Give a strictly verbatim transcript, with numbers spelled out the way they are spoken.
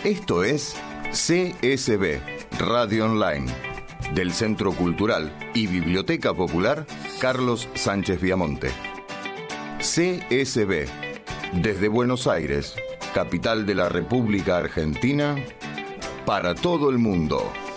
Esto es C S B, Radio Online, del Centro Cultural y Biblioteca Popular Carlos Sánchez Viamonte. C S B, desde Buenos Aires, capital de la República Argentina, para todo el mundo.